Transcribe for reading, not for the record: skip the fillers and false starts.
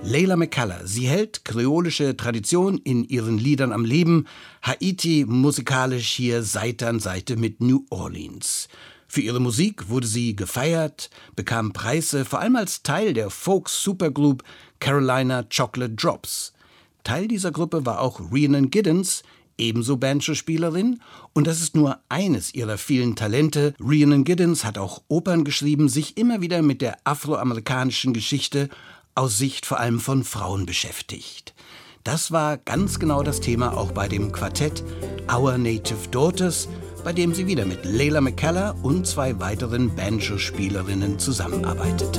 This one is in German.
Leila McCalla, sie hält kreolische Tradition in ihren Liedern am Leben, Haiti musikalisch hier Seite an Seite mit New Orleans. Für ihre Musik wurde sie gefeiert, bekam Preise, vor allem als Teil der Folk-Supergroup Carolina Chocolate Drops. Teil dieser Gruppe war auch Rhiannon Giddens, ebenso Banjo-Spielerin, und das ist nur eines ihrer vielen Talente. Rhiannon Giddens hat auch Opern geschrieben, sich immer wieder mit der afroamerikanischen Geschichte aus Sicht vor allem von Frauen beschäftigt. Das war ganz genau das Thema auch bei dem Quartett Our Native Daughters, bei dem sie wieder mit Leila McCalla und 2 weiteren Banjo-Spielerinnen zusammenarbeitete.